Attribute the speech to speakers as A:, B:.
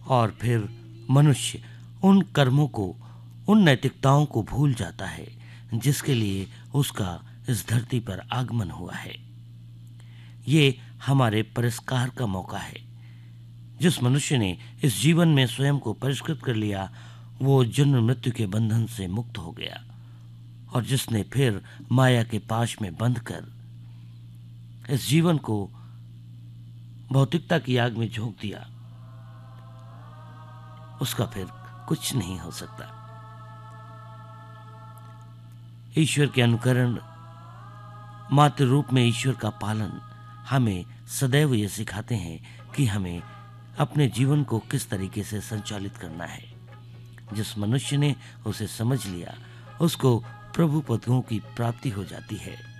A: और फिर मनुष्य उन कर्मों को, उन नैतिकताओं को भूल जाता है जिसके लिए उसका इस धरती पर आगमन हुआ है। ये हमारे पुरस्कार का मौका है। जिस मनुष्य ने इस जीवन में स्वयं को परिष्कृत कर लिया, वो जन्म मृत्यु के बंधन से मुक्त हो गया, और जिसने फिर माया के पाश में बंध कर इस जीवन को भौतिकता की आग में झोंक दिया, उसका फिर कुछ नहीं हो सकता। ईश्वर के अनुकरण, मातृ रूप में ईश्वर का पालन हमें सदैव ये सिखाते हैं कि हमें अपने जीवन को किस तरीके से संचालित करना है। जिस मनुष्य ने उसे समझ लिया, उसको प्रभु पदों की प्राप्ति हो जाती है।